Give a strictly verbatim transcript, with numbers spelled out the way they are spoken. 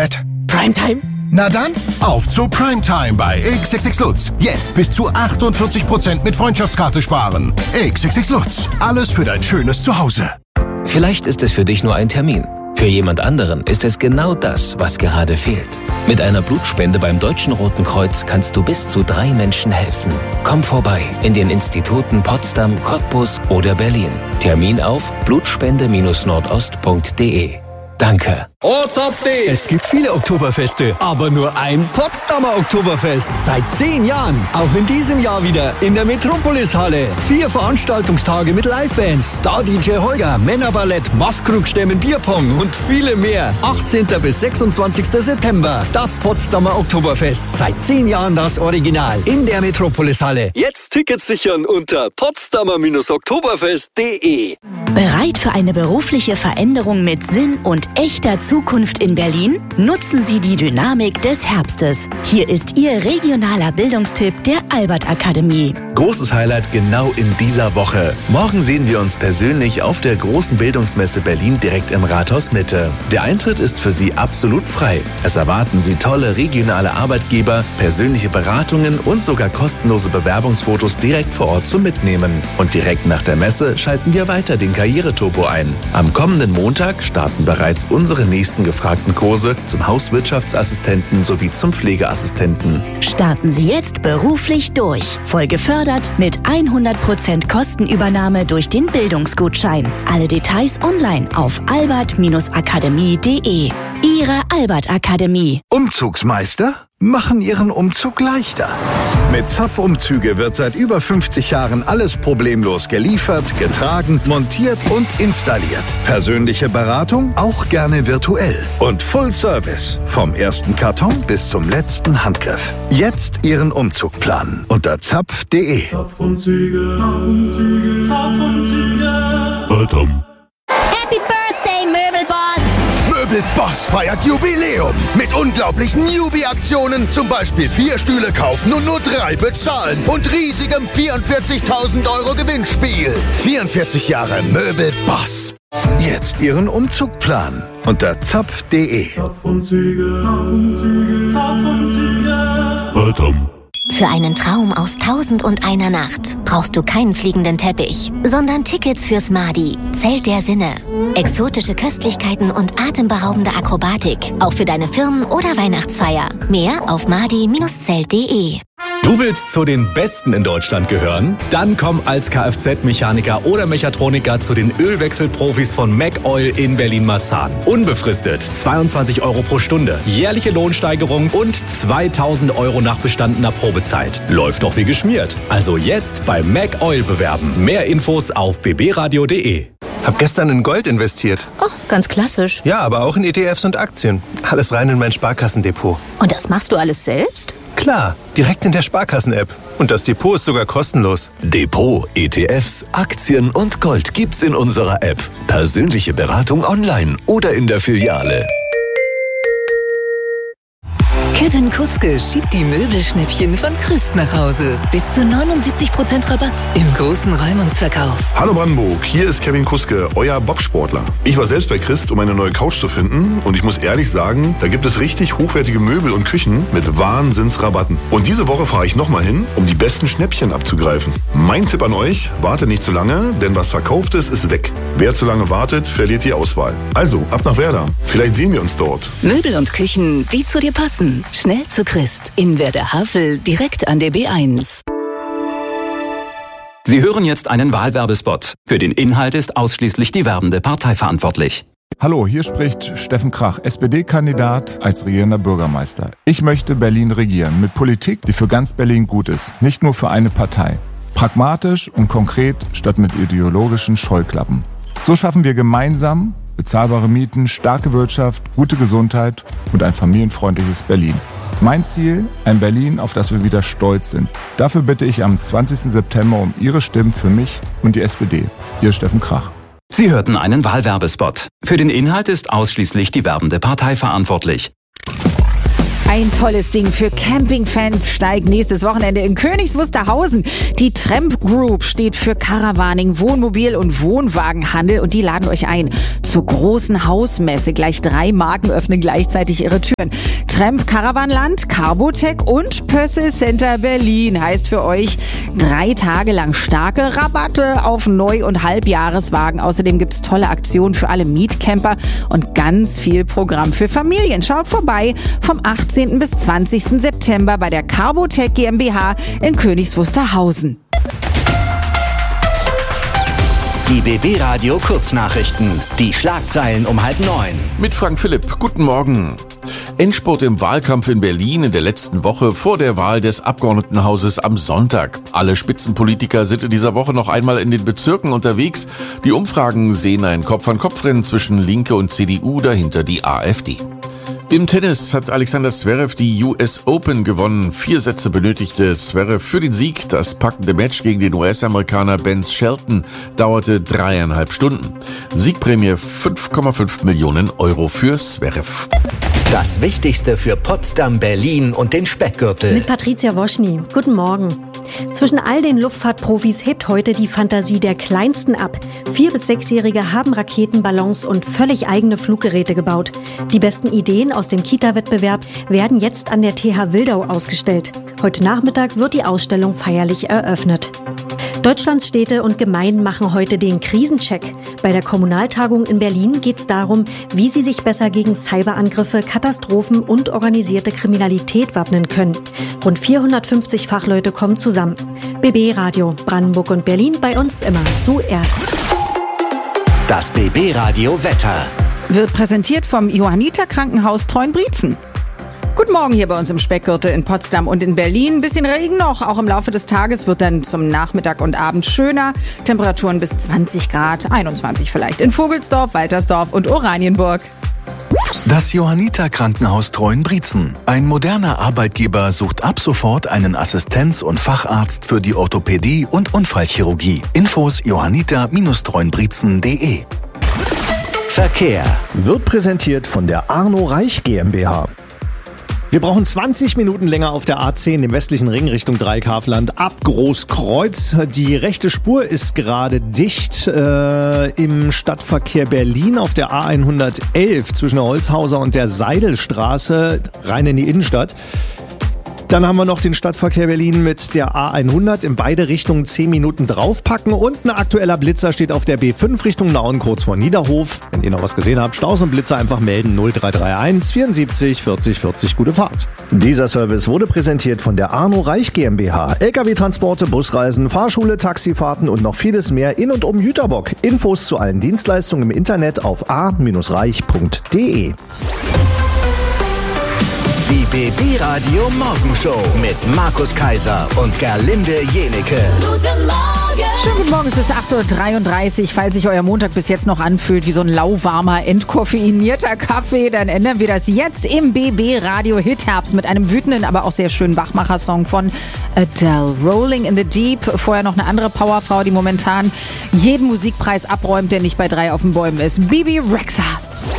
Bett. Primetime? Na dann, auf zu Primetime bei X X X Lutz. Jetzt bis zu achtundvierzig Prozent mit Freundschaftskarte sparen. X X X Lutz. Alles für dein schönes Zuhause. Vielleicht ist es für dich nur ein Termin. Für jemand anderen ist es genau das, was gerade fehlt. Mit einer Blutspende beim Deutschen Roten Kreuz kannst du bis zu drei Menschen helfen. Komm vorbei in den Instituten Potsdam, Cottbus oder Berlin. Termin auf blutspende nordost punkt de. Danke. Ortsupdate! Es gibt viele Oktoberfeste, aber nur ein Potsdamer Oktoberfest. Seit zehn Jahren. Auch in diesem Jahr wieder in der Metropolis-Halle. Vier Veranstaltungstage mit Livebands, Star-D J Holger, Männerballett, Maskrugstämmen, Bierpong und viele mehr. achtzehnten bis sechsundzwanzigsten September. Das Potsdamer Oktoberfest. Seit zehn Jahren das Original. In der Metropolis-Halle. Jetzt Tickets sichern unter potsdamer oktoberfest punkt de. Bereit für eine berufliche Veränderung mit Sinn und echter Zukunft in Berlin? Nutzen Sie die Dynamik des Herbstes. Hier ist Ihr regionaler Bildungstipp der Albert-Akademie. Großes Highlight genau in dieser Woche. Morgen sehen wir uns persönlich auf der großen Bildungsmesse Berlin direkt im Rathaus Mitte. Der Eintritt ist für Sie absolut frei. Es erwarten Sie tolle regionale Arbeitgeber, persönliche Beratungen und sogar kostenlose Bewerbungsfotos direkt vor Ort zum Mitnehmen. Und direkt nach der Messe schalten wir weiter den Karriereturbo ein. Am kommenden Montag starten bereits unsere nächsten gefragten Kurse zum Hauswirtschaftsassistenten sowie zum Pflegeassistenten. Starten Sie jetzt beruflich durch. Voll gefördert mit hundert Prozent Kostenübernahme durch den Bildungsgutschein. Alle Details online auf albert akademie punkt de. Ihre Albert-Akademie. Umzugsmeister machen Ihren Umzug leichter. Mit Zapfumzüge wird seit über fünfzig Jahren alles problemlos geliefert, getragen, montiert und installiert. Persönliche Beratung auch gerne virtuell. Und Full Service. Vom ersten Karton bis zum letzten Handgriff. Jetzt Ihren Umzug planen unter zapf punkt de. Zapfumzüge, Zapfumzüge, Zapfumzüge. Happy Birthday, Möbelboss! Möbelboss feiert Jubiläum mit unglaublichen Jubi-Aktionen. Zum Beispiel vier Stühle kaufen und nur drei bezahlen. Und riesigem vierundvierzigtausend Euro Gewinnspiel. vierundvierzig Jahre Möbelboss. Jetzt Ihren Umzug planen unter zapf punkt de. Zapfumzüge, Zapfumzüge, Zapfumzüge. Für einen Traum aus Tausend und einer Nacht brauchst du keinen fliegenden Teppich, sondern Tickets fürs Madi, Zelt der Sinne. Exotische Köstlichkeiten und atemberaubende Akrobatik, auch für deine Firmen- oder Weihnachtsfeier. Mehr auf madi Zelt punkt de. Du willst zu den Besten in Deutschland gehören? Dann komm als Kfz-Mechaniker oder Mechatroniker zu den Ölwechselprofis von MacOil in Berlin-Marzahn. Unbefristet zweiundzwanzig Euro pro Stunde, jährliche Lohnsteigerung und zweitausend Euro nach bestandener Probezeit. Läuft doch wie geschmiert. Also jetzt bei MacOil bewerben. Mehr Infos auf b b radio punkt de. Hab gestern in Gold investiert. Oh, ganz klassisch. Ja, aber auch in E T Fs und Aktien. Alles rein in mein Sparkassendepot. Und das machst du alles selbst? Klar, direkt in der Sparkassen-App. Und das Depot ist sogar kostenlos. Depot, E T Fs, Aktien und Gold gibt's in unserer App. Persönliche Beratung online oder in der Filiale. Kevin Kuske schiebt die Möbelschnäppchen von Christ nach Hause. Bis zu neunundsiebzig Prozent Rabatt im großen Räumungsverkauf. Hallo Brandenburg, hier ist Kevin Kuske, euer Bobsportler. Ich war selbst bei Christ, um eine neue Couch zu finden. Und ich muss ehrlich sagen, da gibt es richtig hochwertige Möbel und Küchen mit Wahnsinnsrabatten. Und diese Woche fahre ich nochmal hin, um die besten Schnäppchen abzugreifen. Mein Tipp an euch, wartet nicht zu lange, denn was verkauft ist, ist weg. Wer zu lange wartet, verliert die Auswahl. Also, ab nach Werder. Vielleicht sehen wir uns dort. Möbel und Küchen, die zu dir passen. Schnell zu Christ. In Werder-Havel, direkt an der B eins. Sie hören jetzt einen Wahlwerbespot. Für den Inhalt ist ausschließlich die werbende Partei verantwortlich. Hallo, hier spricht Steffen Krach, S P D-Kandidat als regierender Bürgermeister. Ich möchte Berlin regieren mit Politik, die für ganz Berlin gut ist, nicht nur für eine Partei. Pragmatisch und konkret statt mit ideologischen Scheuklappen. So schaffen wir gemeinsam bezahlbare Mieten, starke Wirtschaft, gute Gesundheit und ein familienfreundliches Berlin. Mein Ziel, ein Berlin, auf das wir wieder stolz sind. Dafür bitte ich am zwanzigsten September um Ihre Stimmen für mich und die S P D. Ihr Steffen Krach. Sie hörten einen Wahlwerbespot. Für den Inhalt ist ausschließlich die werbende Partei verantwortlich. Ein tolles Ding für Campingfans steigt nächstes Wochenende in Königs Wusterhausen. Die Tramp Group steht für Caravaning, Wohnmobil und Wohnwagenhandel und die laden euch ein zur großen Hausmesse. Gleich drei Marken öffnen gleichzeitig ihre Türen. Tramp Caravanland, Carbotech und Pössl Center Berlin heißt für euch drei Tage lang starke Rabatte auf Neu- und Halbjahreswagen. Außerdem gibt's tolle Aktionen für alle Mietcamper und ganz viel Programm für Familien. Schaut vorbei vom achtzehnten bis zwanzigsten September bei der Carbotech GmbH in Königs Wusterhausen. Die B B Radio Kurznachrichten. Die Schlagzeilen um halb neun. Mit Frank Philipp. Guten Morgen. Endspurt im Wahlkampf in Berlin in der letzten Woche vor der Wahl des Abgeordnetenhauses am Sonntag. Alle Spitzenpolitiker sind in dieser Woche noch einmal in den Bezirken unterwegs. Die Umfragen sehen ein Kopf-an-Kopf-Rennen zwischen Linke und C D U, dahinter die AfD. Im Tennis hat Alexander Zverev die U S Open gewonnen. Vier Sätze benötigte Zverev für den Sieg. Das packende Match gegen den U S-Amerikaner Ben Shelton dauerte dreieinhalb Stunden. Siegprämie fünf Komma fünf Millionen Euro für Zverev. Das Wichtigste für Potsdam, Berlin und den Speckgürtel. Mit Patricia Woschny. Guten Morgen. Zwischen all den Luftfahrtprofis hebt heute die Fantasie der Kleinsten ab. Vier- bis Sechsjährige haben Raketen, Ballons und völlig eigene Fluggeräte gebaut. Die besten Ideen aus dem Kita-Wettbewerb werden jetzt an der T H Wildau ausgestellt. Heute Nachmittag wird die Ausstellung feierlich eröffnet. Deutschlands Städte und Gemeinden machen heute den Krisencheck. Bei der Kommunaltagung in Berlin geht es darum, wie sie sich besser gegen Cyberangriffe, Katastrophen und organisierte Kriminalität wappnen können. Rund vierhundertfünfzig Fachleute kommen zusammen. B B Radio, Brandenburg und Berlin bei uns immer zuerst. Das B B Radio Wetter wird präsentiert vom Johanniter Krankenhaus Treuenbrietzen. Guten Morgen hier bei uns im Speckgürtel in Potsdam und in Berlin. Ein bisschen Regen noch, auch im Laufe des Tages wird dann zum Nachmittag und Abend schöner. Temperaturen bis zwanzig Grad, einundzwanzig vielleicht in Vogelsdorf, Waltersdorf und Oranienburg. Das Johanniter Krankenhaus Treuenbrietzen. Ein moderner Arbeitgeber sucht ab sofort einen Assistenz- und Facharzt für die Orthopädie und Unfallchirurgie. Infos johanniter Bindestrich treuenbrietzen punkt de. Verkehr wird präsentiert von der Arno Reich GmbH. Wir brauchen zwanzig Minuten länger auf der A zehn im westlichen Ring Richtung Dreieckhavelland ab Großkreuz. Die rechte Spur ist gerade dicht äh, im Stadtverkehr Berlin auf der A hundertelf zwischen der Holzhauser und der Seidelstraße rein in die Innenstadt. Dann haben wir noch den Stadtverkehr Berlin mit der A hundert in beide Richtungen zehn Minuten draufpacken und ein aktueller Blitzer steht auf der B fünf Richtung Nauen kurz vor Niederhof. Wenn ihr noch was gesehen habt, Staus und Blitzer einfach melden null drei drei eins vierundsiebzig vierzig vierzig. Gute Fahrt. Dieser Service wurde präsentiert von der Arno Reich GmbH. L K W-Transporte, Busreisen, Fahrschule, Taxifahrten und noch vieles mehr in und um Jüterbock. Infos zu allen Dienstleistungen im Internet auf a Bindestrich reich punkt de. Die B B Radio Morgenshow mit Markus Kaiser und Gerlinde Jenecke. Guten Morgen! Schönen guten Morgen, es ist acht Uhr dreiunddreißig. Falls sich euer Montag bis jetzt noch anfühlt wie so ein lauwarmer, entkoffeinierter Kaffee, dann ändern wir das jetzt im B B Radio Hitherbst mit einem wütenden, aber auch sehr schönen Wachmacher-Song von Adele. Rolling in the Deep. Vorher noch eine andere Powerfrau, die momentan jeden Musikpreis abräumt, der nicht bei drei auf den Bäumen ist. Bebe Rexha.